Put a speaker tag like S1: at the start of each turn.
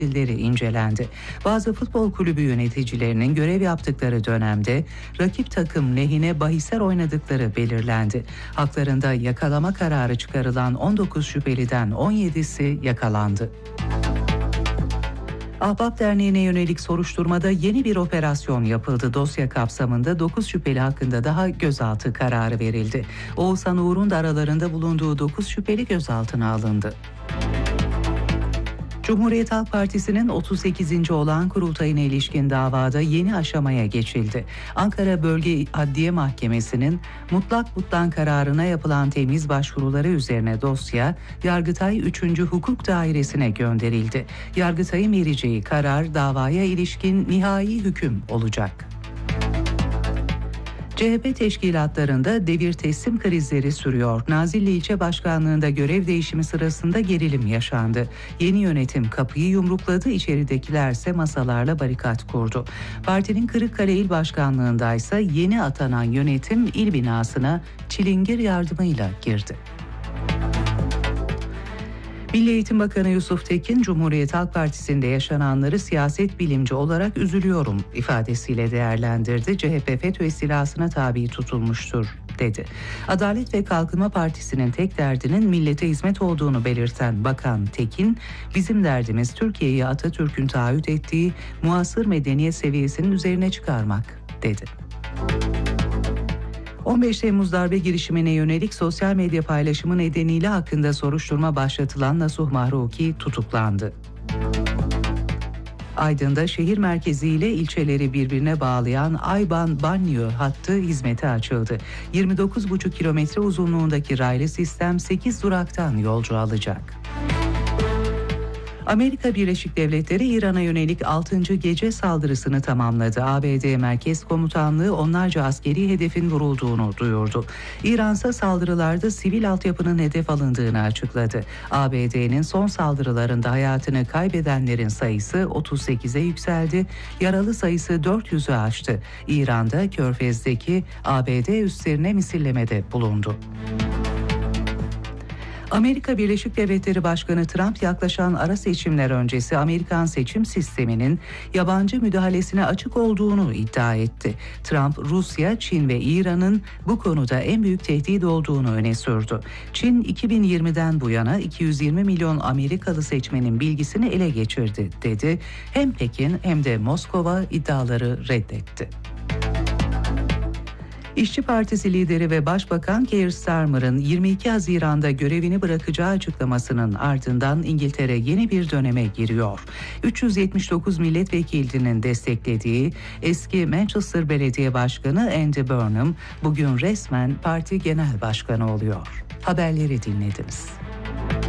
S1: incelendi. Bazı futbol kulübü yöneticilerinin görev yaptıkları dönemde rakip takım lehine bahisler oynadıkları belirlendi. Haklarında yakalama kararı çıkarılan 19 şüpheliden 17'si yakalandı. Ahbap Derneği'ne yönelik soruşturmada yeni bir operasyon yapıldı. Dosya kapsamında 9 şüpheli hakkında daha gözaltı kararı verildi. Oğuzhan Uğur'un da aralarında bulunduğu 9 şüpheli gözaltına alındı. Cumhuriyet Halk Partisi'nin 38. olağan kurultayına ilişkin davada yeni aşamaya geçildi. Ankara Bölge Adliye Mahkemesi'nin mutlak butlan kararına yapılan temiz başvuruları üzerine dosya Yargıtay 3. Hukuk Dairesi'ne gönderildi. Yargıtay'ın vereceği karar davaya ilişkin nihai hüküm olacak. CHP teşkilatlarında devir teslim krizleri sürüyor. Nazilli İlçe Başkanlığı'nda görev değişimi sırasında gerilim yaşandı. Yeni yönetim kapıyı yumrukladı, içeridekilerse masalarla barikat kurdu. Partinin Kırıkkale İl Başkanlığı'ndaysa yeni atanan yönetim il binasına çilingir yardımıyla girdi. Milli Eğitim Bakanı Yusuf Tekin, Cumhuriyet Halk Partisi'nde yaşananları siyaset bilimci olarak üzülüyorum ifadesiyle değerlendirdi. CHP FETÖ istilasına tabi tutulmuştur dedi. Adalet ve Kalkınma Partisi'nin tek derdinin millete hizmet olduğunu belirten Bakan Tekin, bizim derdimiz Türkiye'yi Atatürk'ün taahhüt ettiği muasır medeniyet seviyesinin üzerine çıkarmak dedi. 15 Temmuz darbe girişimine yönelik sosyal medya paylaşımı nedeniyle hakkında soruşturma başlatılan Nasuh Mahruki tutuklandı. Aydın'da şehir merkeziyle ilçeleri birbirine bağlayan Ayban-Banliyö hattı hizmete açıldı. 29,5 kilometre uzunluğundaki raylı sistem 8 duraktan yolcu alacak. Amerika Birleşik Devletleri İran'a yönelik 6. gece saldırısını tamamladı. ABD Merkez Komutanlığı onlarca askeri hedefin vurulduğunu duyurdu. İran'sa saldırılarda sivil altyapının hedef alındığını açıkladı. ABD'nin son saldırılarında hayatını kaybedenlerin sayısı 38'e yükseldi. Yaralı sayısı 400'ü aştı. İran'da Körfez'deki ABD üslerine misillemede bulundu. Amerika Birleşik Devletleri Başkanı Trump yaklaşan ara seçimler öncesi Amerikan seçim sisteminin yabancı müdahalesine açık olduğunu iddia etti. Trump, Rusya, Çin ve İran'ın bu konuda en büyük tehdit olduğunu öne sürdü. Çin 2020'den bu yana 220 milyon Amerikalı seçmenin bilgisini ele geçirdi dedi. Hem Pekin hem de Moskova iddiaları reddetti. İşçi Partisi lideri ve Başbakan Keir Starmer'ın 22 Haziran'da görevini bırakacağı açıklamasının ardından İngiltere yeni bir döneme giriyor. 379 milletvekilinin desteklediği eski Manchester Belediye Başkanı Andy Burnham bugün resmen parti genel başkanı oluyor. Haberleri dinlediniz.